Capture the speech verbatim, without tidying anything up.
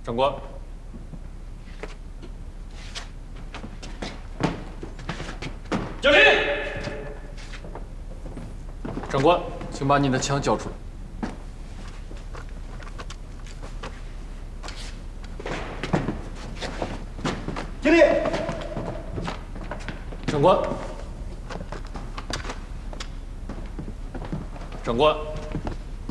长官， 敬礼！ 长官，请把你的枪交出来。 敬礼！ 长官，长官。